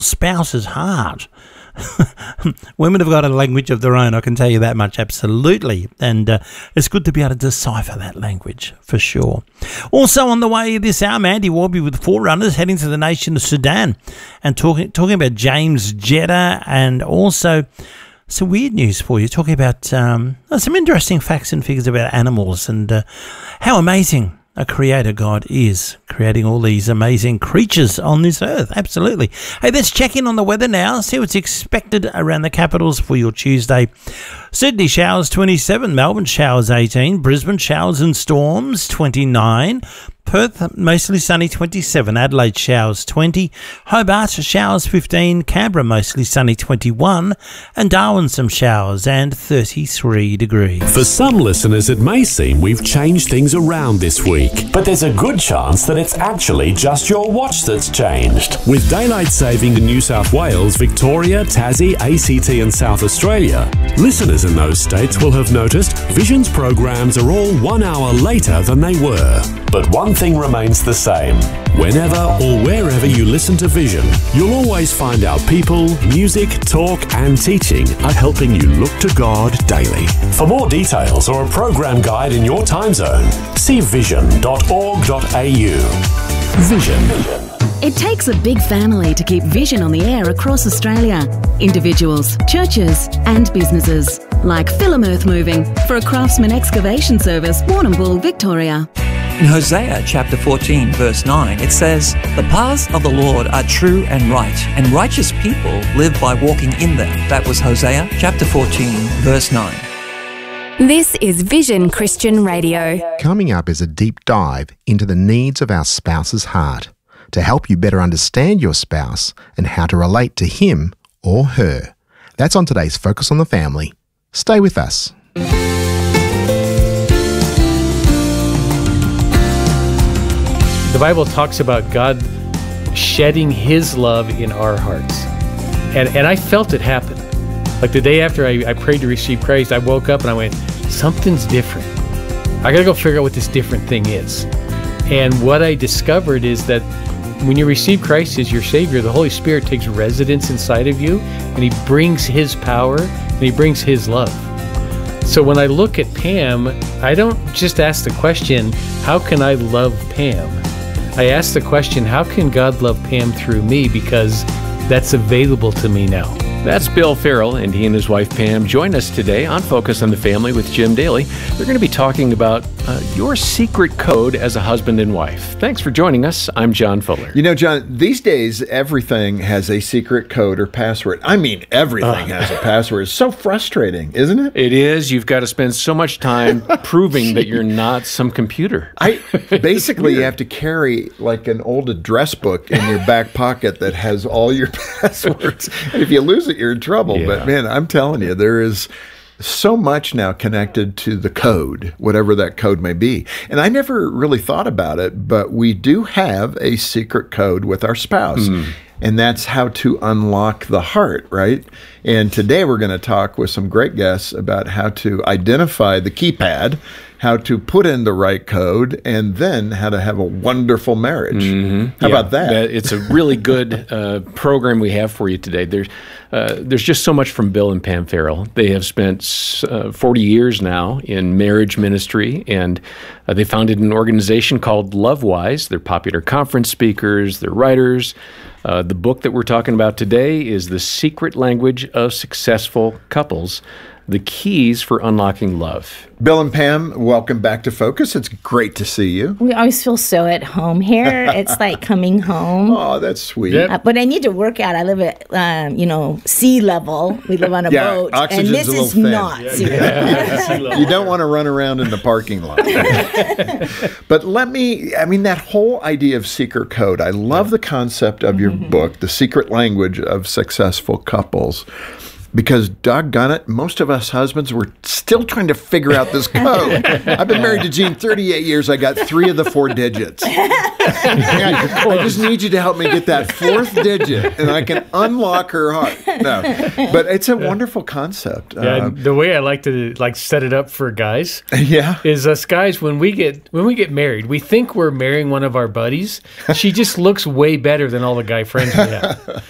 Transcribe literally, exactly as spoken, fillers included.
spouse's heart. Women have got a language of their own, I can tell you that much, absolutely. And uh, it's good to be able to decipher that language, for sure. Also on the way this hour, Mandy Warby with Forerunners heading to the nation of Sudan and talking talking about James Jetta, and also some weird news for you, talking about um, some interesting facts and figures about animals and uh, how amazing a creator God is, creating all these amazing creatures on this earth. Absolutely. Hey, let's check in on the weather now, see what's expected around the capitals for your Tuesday. Sydney showers twenty-seven, Melbourne showers eighteen, Brisbane showers and storms twenty-nine, Perth mostly sunny twenty-seven, Adelaide showers twenty, Hobart showers fifteen, Canberra mostly sunny twenty-one, and Darwin some showers and thirty-three degrees. For some listeners, it may seem we've changed things around this week, but there's a good chance that it's actually just your watch that's changed. With daylight saving in New South Wales, Victoria, Tassie, A C T and South Australia, listeners in those states will have noticed Vision's programs are all one hour later than they were. But one thing remains the same. Whenever or wherever you listen to Vision, you'll always find our people, music, talk and teaching are helping you look to God daily. For more details or a program guide in your time zone, see vision dot org dot a u. Vision. It takes a big family to keep Vision on the air across Australia. Individuals, churches and businesses, like Philomearth Moving for a Craftsman excavation service, Warrnambool, Victoria. In Hosea chapter fourteen, verse nine, it says, "The paths of the Lord are true and right, and righteous people live by walking in them." That was Hosea chapter fourteen, verse nine. This is Vision Christian Radio. Coming up is a deep dive into the needs of our spouse's heart to help you better understand your spouse and how to relate to him or her. That's on today's Focus on the Family. Stay with us. The Bible talks about God shedding His love in our hearts. And and I felt it happen. Like the day after I, I prayed to receive Christ, I woke up and I went, something's different. I gotta go figure out what this different thing is. And what I discovered is that when you receive Christ as your Savior, the Holy Spirit takes residence inside of you, and He brings His power, and He brings His love. So when I look at Pam, I don't just ask the question, how can I love Pam? I ask the question, how can God love Pam through me? Because that's available to me now. That's Bill Farrell, and he and his wife Pam join us today on Focus on the Family with Jim Daly. They're going to be talking about uh, your secret code as a husband and wife. Thanks for joining us. I'm John Fuller. You know, John, these days everything has a secret code or password. I mean, everything uh. has a password. It's so frustrating, isn't it? It is. You've got to spend so much time proving that you're not some computer. I basically you have to carry like an old address book in your back pocket that has all your passwords. And if you lose it, you're in trouble. Yeah. But man, I'm telling you, there is so much now connected to the code, whatever that code may be. And I never really thought about it, but we do have a secret code with our spouse. Mm. And that's how to unlock the heart, right? And today we're going to talk with some great guests about how to identify the keypad, how to put in the right code, and then how to have a wonderful marriage. Mm-hmm. How yeah, about that? It's a really good uh, program we have for you today. There's, uh, there's just so much from Bill and Pam Farrell. They have spent uh, forty years now in marriage ministry, and uh, they founded an organization called LoveWise. They're popular conference speakers, they're writers. Uh, the book that we're talking about today is The Secret Language of Successful Couples, The Keys for Unlocking Love. Bill and Pam, welcome back to Focus. It's great to see you. We always feel so at home here. It's like coming home. Oh, that's sweet. Uh, but I need to work out. I live at, um, you know, sea level. We live on a yeah, boat. Oxygen's and this a little is thin. not yeah, sea yeah. level. You don't want to run around in the parking lot. But let me, I mean, that whole idea of secret code, I love the concept of your mm-hmm. book, The Secret Language of Successful Couples. Because, doggone it, most of us husbands, we're still trying to figure out this code. I've been married to Jean thirty-eight years. I got three of the four digits. I, I just need you to help me get that fourth digit, and I can unlock her heart. No, but it's a wonderful concept. Yeah, uh, the way I like to like set it up for guys, yeah, is us guys when we get when we get married, we think we're marrying one of our buddies. She just looks way better than all the guy friends we have.